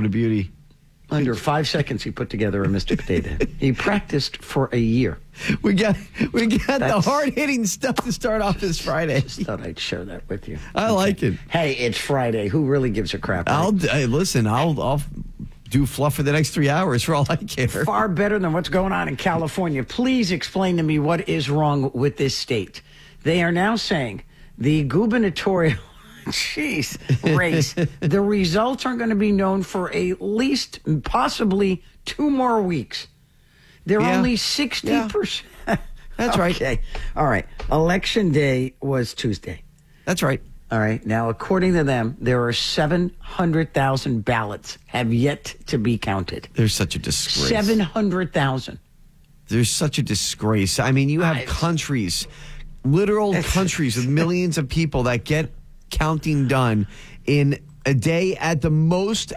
a beauty. Under 5 seconds, he put together a Mr. Potato. He practiced for a year. We got the hard-hitting stuff to start off this Friday. Just thought I'd share that with you. I like it. Hey, it's Friday. Who really gives a crap? Right? I'll do fluff for the next 3 hours for all I care. Far better than what's going on in California. Please explain to me what is wrong with this state. They are now saying the gubernatorial race, the results aren't going to be known for at least possibly 2 more weeks. They're only 60%. That's right. Okay. All right. Election day was Tuesday. That's right. All right. Now, according to them, there are 700,000 ballots have yet to be counted. There's such a disgrace. 700,000. There's such a disgrace. I mean, you have countries, literal countries with millions of people that get counting done in a day, at the most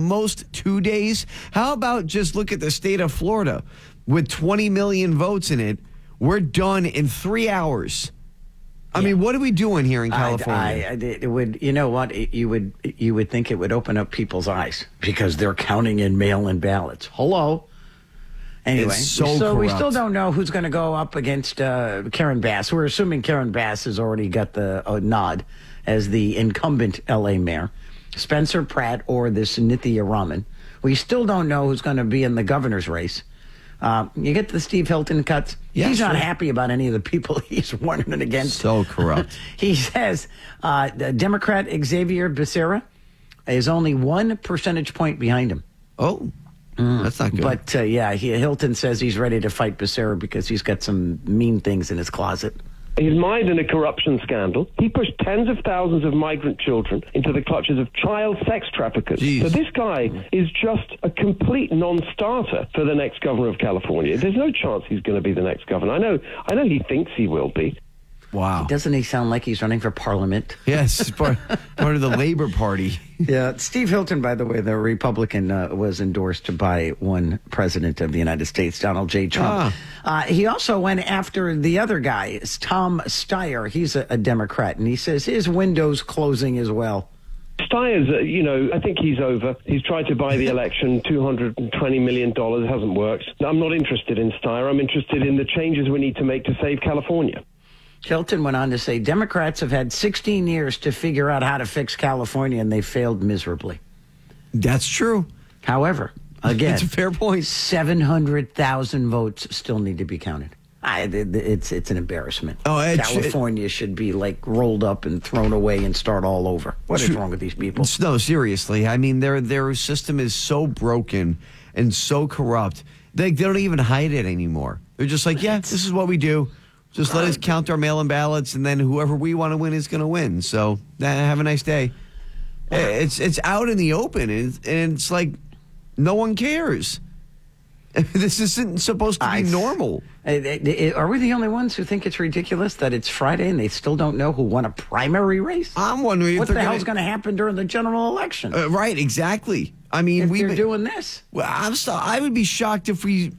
2 days. How about just look at the state of Florida with 20 million votes in it? We're done in 3 hours. I mean, what are we doing here in California? It would, you know what? You would think it would open up people's eyes because they're counting in mail-in ballots. Hello. Anyway, so we still don't know who's going to go up against Karen Bass. We're assuming Karen Bass has already got the nod as the incumbent L.A. mayor. Spencer Pratt or this Nithya Raman. We still don't know who's going to be in the governor's race. You get the Steve Hilton cuts. Yeah, he's not happy about any of the people he's running against. So corrupt. He says the Democrat Xavier Becerra is only 1 percentage point behind him. Oh, that's not good. But Hilton says he's ready to fight Becerra because he's got some mean things in his closet. He's mired in a corruption scandal. He pushed tens of thousands of migrant children into the clutches of child sex traffickers. Jeez. So this guy is just a complete non-starter for the next governor of California. There's no chance he's going to be the next governor. I know he thinks he will be. Wow. Doesn't he sound like he's running for parliament? Yes, it's part of the Labor Party. Yeah. Steve Hilton, by the way, the Republican, was endorsed by one president of the United States, Donald J. Trump. He also went after the other guy, Tom Steyer. He's a Democrat, and he says his window's closing as well. Steyer's, I think he's over. He's tried to buy the election, $220 million. It hasn't worked. I'm not interested in Steyer. I'm interested in the changes we need to make to save California. Hilton went on to say Democrats have had 16 years to figure out how to fix California, and they failed miserably. That's true. However, again, it's a fair point. 700,000 votes still need to be counted. It's an embarrassment. California should be like rolled up and thrown away and start all over. What is wrong with these people? No, seriously. I mean, their system is so broken and so corrupt. They don't even hide it anymore. They're just like, this is what we do. Just let us count our mail-in ballots, and then whoever we want to win is going to win. So have a nice day. It's out in the open, and it's like no one cares. This isn't supposed to be normal. Are we the only ones who think it's ridiculous that it's Friday and they still don't know who won a primary race? I'm wondering what the hell's going to happen during the general election. Right, exactly. I mean, we're doing this. Well, I would be shocked if we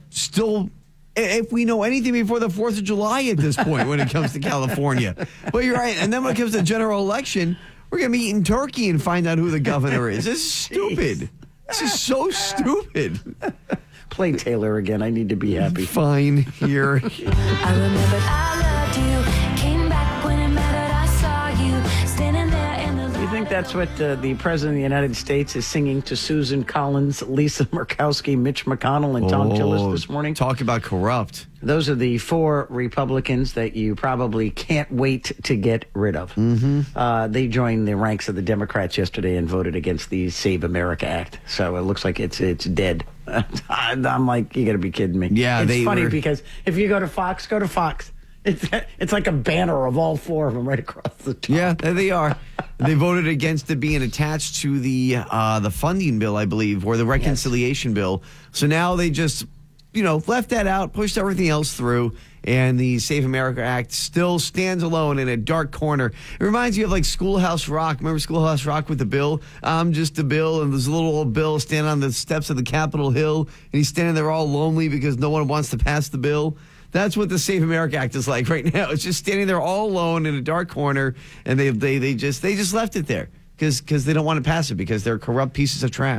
know anything before the 4th of July at this point when it comes to California. But you're right. And then when it comes to the general election, we're going to be eating turkey and find out who the governor is. This is stupid. This is so stupid. Play Taylor again. I need to be happy. Fine. Here. I remembered I loved you. Came back when it mattered. I saw you standing there in the... You think that's what the President of the United States is singing to Susan Collins, Lisa Murkowski, Mitch McConnell, and Tom Tillis this morning? Talk about corrupt. Those are the 4 Republicans that you probably can't wait to get rid of. Mm-hmm. They joined the ranks of the Democrats yesterday and voted against the Save America Act. So it looks like it's dead. I'm like, you got to be kidding me. Yeah, it's funny because if you go to Fox. It's like a banner of all 4 of them right across the top. Yeah, there they are. They voted against it being attached to the funding bill, I believe, or the reconciliation bill. So now they just, left that out, pushed everything else through, and the Save America Act still stands alone in a dark corner. It reminds you of like Schoolhouse Rock. Remember Schoolhouse Rock with the Bill? I'm just a Bill, and there's a little old Bill standing on the steps of the Capitol Hill, and he's standing there all lonely because no one wants to pass the bill. That's what the Save America Act is like right now. It's just standing there all alone in a dark corner, and they just left it there because they don't want to pass it because they're corrupt pieces of trash.